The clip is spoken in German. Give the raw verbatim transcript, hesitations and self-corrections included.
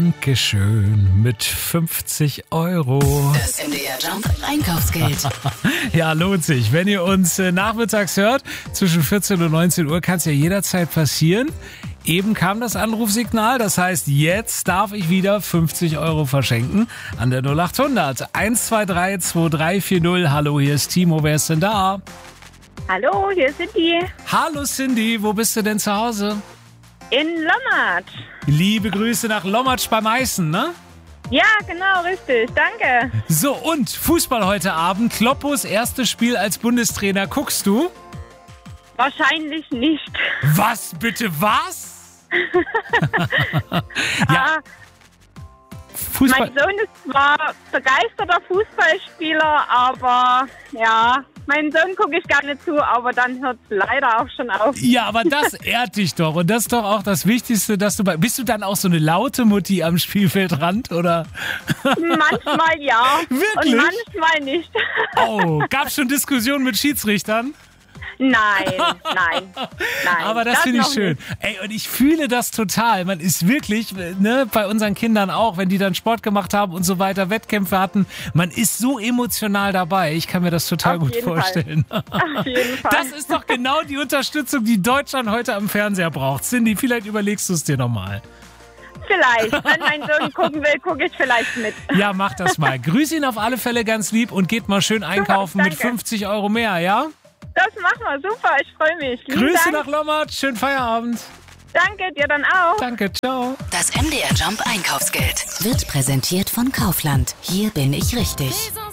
Dankeschön mit fünfzig Euro. Das M D R Jump Einkaufsgeld. Ja, lohnt sich. Wenn ihr uns äh, nachmittags hört, zwischen vierzehn und neunzehn Uhr, kann es ja jederzeit passieren. Eben kam das Anrufsignal, das heißt, jetzt darf ich wieder fünfzig Euro verschenken an der null acht hundert eins zwei drei zwei drei vier null. Hallo, hier ist Timo, wer ist denn da? Hallo, hier ist Cindy. Hallo Cindy, wo bist du denn zu Hause? In Lommatsch. Liebe Grüße nach Lommatsch bei Meißen, ne? Ja, genau, richtig, danke. So, und Fußball heute Abend, Kloppos erstes Spiel als Bundestrainer, guckst du? Wahrscheinlich nicht. Was, bitte, was? Ja. Ah, Fußball. mein Sohn ist zwar begeisterter Fußballspieler, aber ja, meinen Sohn gucke ich gerne zu, aber dann hört es leider auch schon auf. Ja, aber das ehrt dich doch. Und das ist doch auch das Wichtigste, dass du bei... Bist du dann auch so eine laute Mutti am Spielfeldrand, oder? Manchmal ja. Wirklich? Und manchmal nicht. Oh, gab's schon Diskussionen mit Schiedsrichtern? Nein, nein, nein. Aber das, finde ich noch schön. nicht. Ey, und ich fühle das total. Man ist wirklich, ne, bei unseren Kindern auch, wenn die dann Sport gemacht haben und so weiter, Wettkämpfe hatten, man ist so emotional dabei. Ich kann mir das total Auf gut jeden vorstellen. Fall. Auf jeden Fall. Das ist doch genau die Unterstützung, die Deutschland heute am Fernseher braucht. Cindy, vielleicht überlegst du es dir nochmal. Vielleicht. Wenn mein Sohn gucken will, gucke ich vielleicht mit. Ja, mach das mal. Grüß ihn auf alle Fälle ganz lieb und geht mal schön einkaufen mit danke. fünfzig Euro mehr, ja? Das machen wir, super, ich freue mich. Lieben Grüße Dank. nach Lommatsch, schönen Feierabend. Danke, dir dann auch. Danke, ciao. Das M D R Jump Einkaufsgeld wird präsentiert von Kaufland. Hier bin ich richtig.